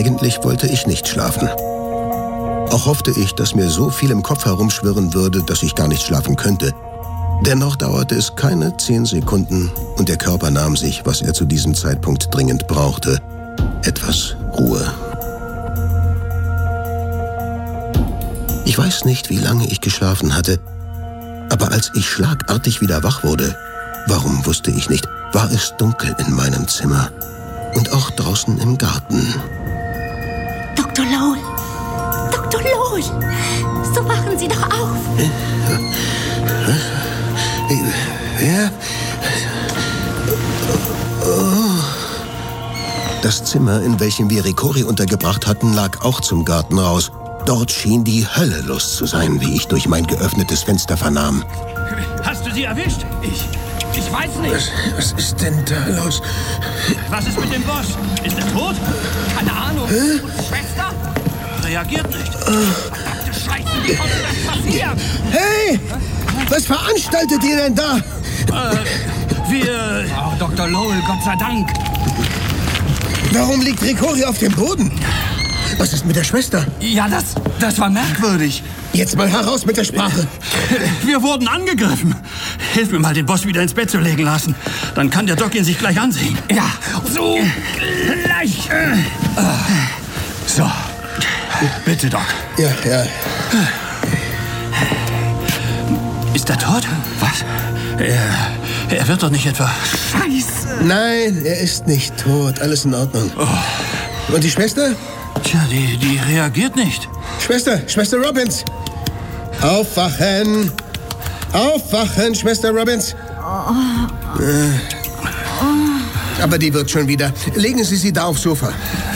Eigentlich wollte ich nicht schlafen. Auch hoffte ich, dass mir so viel im Kopf herumschwirren würde, dass ich gar nicht schlafen könnte. Dennoch dauerte es keine 10 Sekunden und der Körper nahm sich, was er zu diesem Zeitpunkt dringend brauchte: etwas Ruhe. Ich weiß nicht, wie lange ich geschlafen hatte, aber als ich schlagartig wieder wach wurde, warum wusste ich nicht, war es dunkel in meinem Zimmer und auch draußen im Garten. Dr. Lowell! Dr. Lowell! So wachen Sie doch auf! Wer? Oh. Das Zimmer, in welchem wir Ricori untergebracht hatten, lag auch zum Garten raus. Dort schien die Hölle los zu sein, wie ich durch mein geöffnetes Fenster vernahm. Hast du sie erwischt? Ich weiß nicht. Was ist denn da los? Was ist mit dem Boss? Ist er tot? Keine Ahnung. Hä? Und die Schwester? Reagiert nicht. Verdammte Scheiße, wie konnte das passieren? Hey! Was veranstaltet ihr denn da? Wir... Oh, Dr. Lowell, Gott sei Dank. Warum liegt Ricori auf dem Boden? Was ist mit der Schwester? Ja, das war merkwürdig. Jetzt mal heraus mit der Sprache. Wir wurden angegriffen. Hilf mir mal, den Boss wieder ins Bett zu legen lassen. Dann kann der Doc ihn sich gleich ansehen. Ja, so gleich. So. Bitte, Doc. Ja. Ist er tot? Was? Er wird doch nicht etwa... Scheiße. Nein, er ist nicht tot. Alles in Ordnung. Oh. Und die Schwester? Tja, die reagiert nicht. Schwester Robbins. Aufwachen. Aufwachen, Schwester Robbins. Aber die wird schon wieder. Legen Sie sie da aufs Sofa.